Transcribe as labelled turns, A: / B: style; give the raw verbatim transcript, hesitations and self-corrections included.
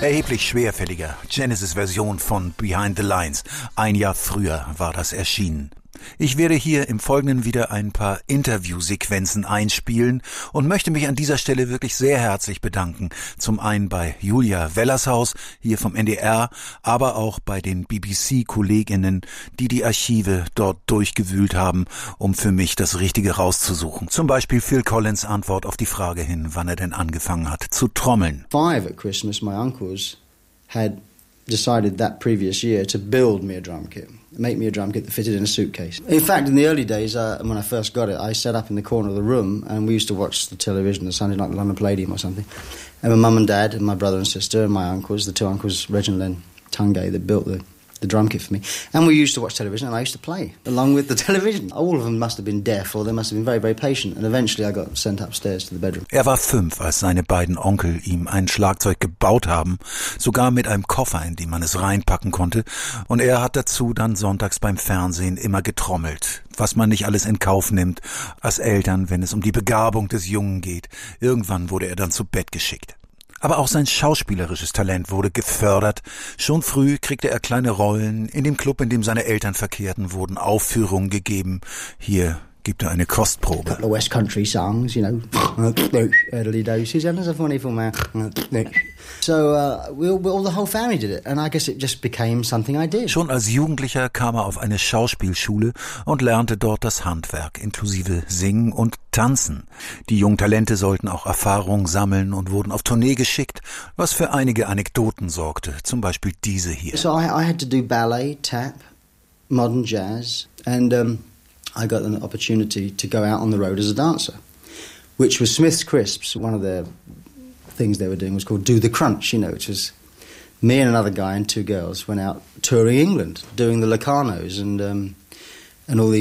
A: Erheblich schwerfälliger Genesis-Version von Behind the Lines. Ein Jahr früher war das erschienen. Ich werde hier im Folgenden wieder ein paar Interviewsequenzen einspielen und möchte mich an dieser Stelle wirklich sehr herzlich bedanken. Zum einen bei Julia Wellershaus, hier vom N D R, aber auch bei den B B C-Kolleginnen, die die Archive dort durchgewühlt haben, um für mich das Richtige rauszusuchen. Zum Beispiel Phil Collins' Antwort auf die Frage hin, wann er denn angefangen hat zu trommeln.
B: Five at Christmas, my uncles had decided that previous year to build me a drum kit, make me a drum kit that fitted in a suitcase. In fact, in the early days, uh, when I first got it, I sat up in the corner of the room and we used to watch the television on Sunday night, the London Palladium or something. And my mum and dad and my brother and sister and my uncles, the two uncles, Reginald and Tungay, that built the, the drum kit for me. And we used to watch television and I used to play along with the television. All of them must have been deaf or they must have been very, very patient. And eventually I got sent upstairs to the bedroom.
A: Er war fünf, als seine beiden Onkel ihm ein Schlagzeug gebaut haben, sogar mit einem Koffer, in den man es reinpacken konnte. Und er hat dazu dann sonntags beim Fernsehen immer getrommelt, was man nicht alles in Kauf nimmt als Eltern, wenn es um die Begabung des Jungen geht. Irgendwann wurde er dann zu Bett geschickt. Aber auch sein schauspielerisches Talent wurde gefördert. Schon früh kriegte er kleine Rollen. In dem Club, in dem seine Eltern verkehrten, wurden Aufführungen gegeben. Hier gibt er eine Kostprobe.
B: A couple of West Country songs, you know, early doses, and there's a funny film. So uh, we all, all the whole family did it, and I guess it just became something I did.
A: Schon als Jugendlicher kam er auf eine Schauspielschule und lernte dort das Handwerk, inklusive Singen und Tanzen. Die jungen Talente sollten auch Erfahrung sammeln und wurden auf Tournee geschickt, was für einige Anekdoten sorgte, zum Beispiel diese hier.
B: So I, I had to do ballet, tap, modern jazz, and um, I got an opportunity to go out on the road as a dancer, which was Smith's Crisps. One of their things they were doing was called Do the Crunch, you know, which was me and another guy and two girls went out touring England, doing the Locarnos and um, and all these